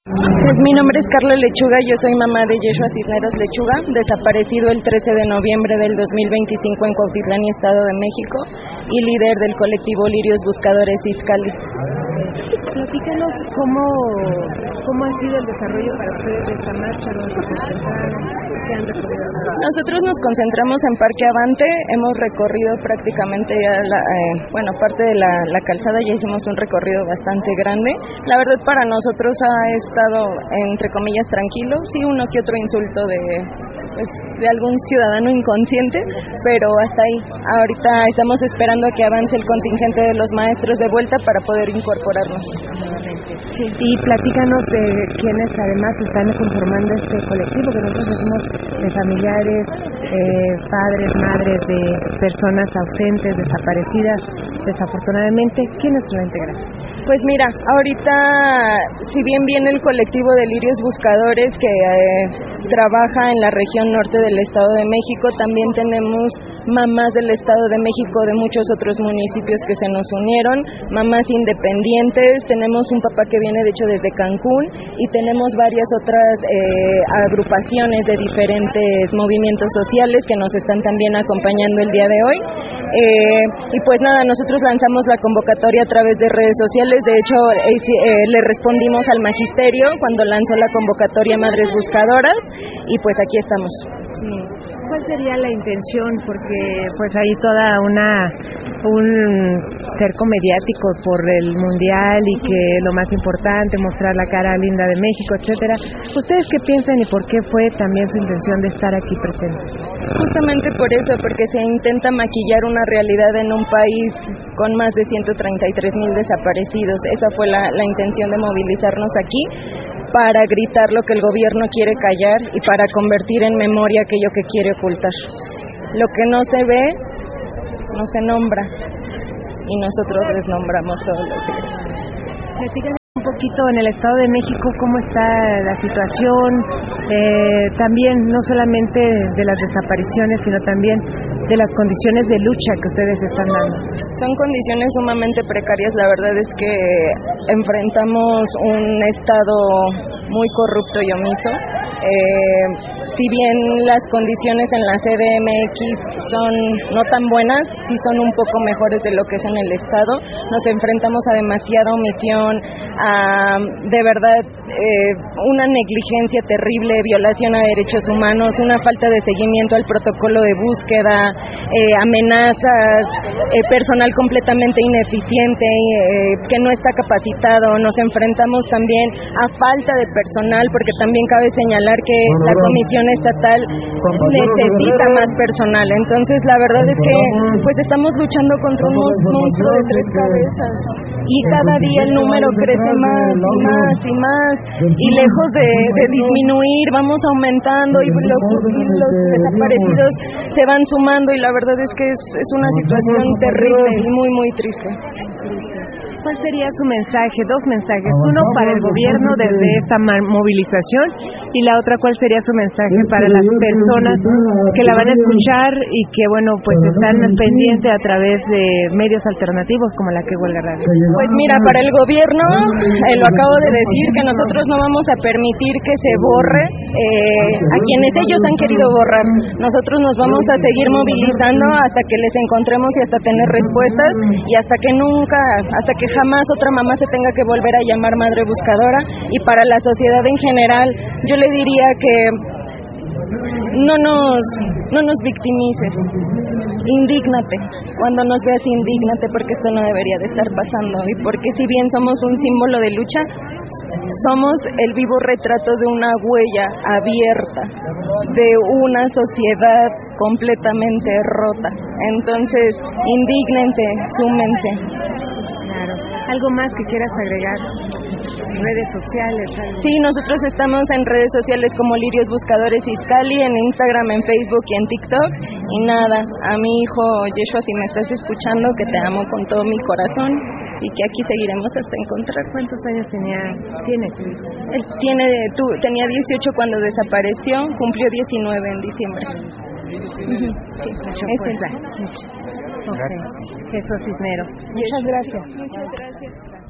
Pues mi nombre es Carla Lechuga, yo soy mamá de Yeshua Cisneros Lechuga, desaparecido el 13 de noviembre del 2025 en Cuautitlán, Estado de México, y líder del colectivo Lirios Buscadores Izcalli. Platícanos cómo ha sido el desarrollo para ustedes de esta marcha, ¿qué han recorrido? Nosotros nos concentramos en Parque Avante, hemos recorrido prácticamente ya parte de la calzada, ya hicimos un recorrido bastante grande. La verdad para nosotros ha estado, entre comillas, tranquilo, sí uno que otro insulto de algún ciudadano inconsciente, pero hasta ahí. Ahorita estamos esperando a que avance el contingente de los maestros de vuelta para poder incorporarnos. Sí. Y platícanos quiénes además están conformando este colectivo, que nosotros decimos de familiares, padres, madres de personas ausentes, desaparecidas, desafortunadamente. ¿Quiénes lo integran? Pues mira, ahorita, si bien viene el colectivo de Lirios Buscadores que trabaja en la región norte del Estado de México, también tenemos mamás del Estado de México de muchos otros municipios que se nos unieron, mamás independientes, tenemos un papá que viene de hecho desde Cancún y tenemos varias otras agrupaciones de diferentes movimientos sociales que nos están también acompañando el día de hoy. Y pues nada, nosotros lanzamos la convocatoria a través de redes sociales, de hecho le respondimos al magisterio cuando lanzó la convocatoria Madres Buscadoras y pues aquí estamos. Sí. ¿Cuál sería la intención? Porque pues hay toda un cerco mediático por el mundial y que lo más importante, mostrar la cara linda de México, etcétera. ¿Ustedes qué piensan y por qué fue también su intención de estar aquí presentes? Justamente por eso, porque se intenta maquillar una realidad en un país con más de 133,000 desaparecidos. Esa fue la intención de movilizarnos aquí, para gritar lo que el gobierno quiere callar y para convertir en memoria aquello que quiere ocultar. Lo que no se ve, no se nombra, y nosotros desnombramos todos los días. Un poquito en el Estado de México, cómo está la situación, también no solamente de las desapariciones, sino también de las condiciones de lucha que ustedes están dando. Son condiciones sumamente precarias, la verdad es que enfrentamos un Estado muy corrupto y omiso. Si bien las condiciones en la CDMX son no tan buenas, sí son un poco mejores de lo que es en el Estado. Nos enfrentamos a demasiada omisión, a de verdad una negligencia terrible, violación a derechos humanos, una falta de seguimiento al protocolo de búsqueda, amenazas, personal completamente ineficiente, que no está capacitado. Nos enfrentamos también a falta de personal, porque también cabe señalar que la Comisión Estatal necesita más personal. Entonces la verdad es que pues estamos luchando contra un monstruo de tres cabezas y cada día el número crece más y más, y lejos de disminuir vamos aumentando, y los desaparecidos se van sumando, y la verdad es que es una situación terrible y muy muy triste. ¿Cuál sería su mensaje? Dos mensajes. Uno para el gobierno desde esta movilización, y la otra, ¿cuál sería su mensaje para las personas que la van a escuchar y que, bueno, pues están pendientes a través de medios alternativos como la que Huelga Radio? Pues mira, para el gobierno, lo acabo de decir, que nosotros no vamos a permitir que se borre a quienes ellos han querido borrar. Nosotros nos vamos a seguir movilizando hasta que les encontremos y hasta tener respuestas, y hasta que jamás otra mamá se tenga que volver a llamar madre buscadora. Y para la sociedad en general, yo le diría que no nos victimices, indígnate. Cuando nos veas, indígnate, porque esto no debería de estar pasando, y porque si bien somos un símbolo de lucha, somos el vivo retrato de una huella abierta de una sociedad completamente rota. Entonces, indígnense, súmense. ¿Algo más que quieras agregar? ¿Redes sociales? ¿Algo? Sí, nosotros estamos en redes sociales como Lirios Buscadores Izcalli, en Instagram, en Facebook y en TikTok. Y nada, a mi hijo Yeshua, si me estás escuchando, que te amo con todo mi corazón y que aquí seguiremos hasta encontrar. ¿Cuántos años tiene tu hijo? Él tenía 18 cuando desapareció, cumplió 19 en diciembre. Sí, mucho. Okay. Jesús Cisneros. Muchas gracias.